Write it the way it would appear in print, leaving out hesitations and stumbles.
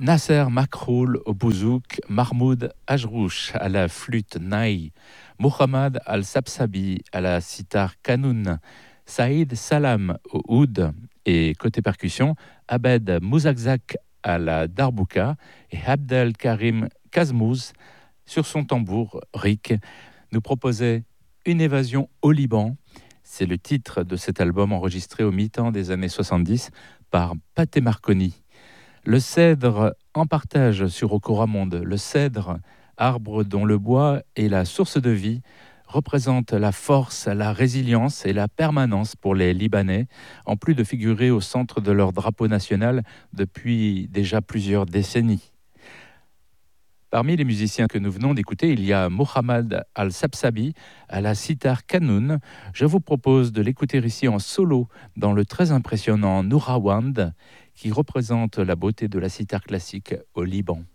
Nasser Makroul au bouzouk, Mahmoud Ajrouch à la flûte naï, Mohammad Al-Sabsabi à la sitar kanoun, Saïd Salam au oud et côté percussion, Abed Mouzakzak à la darbouka et Abdel Karim Kazmouz sur son tambour Rick nous proposait Une évasion au Liban. C'est le titre de cet album enregistré au mi-temps des années 70 par Pathé Marconi. Le cèdre en partage sur Okoramonde. Le cèdre, arbre dont le bois est la source de vie, représente la force, la résilience et la permanence pour les Libanais, en plus de figurer au centre de leur drapeau national depuis déjà plusieurs décennies. Parmi les musiciens que nous venons d'écouter, il y a Mohammad Al-Sabsabi à la sitar kanoun. Je vous propose de l'écouter ici en solo dans le très impressionnant Nourawand, qui représente la beauté de la sitar classique au Liban.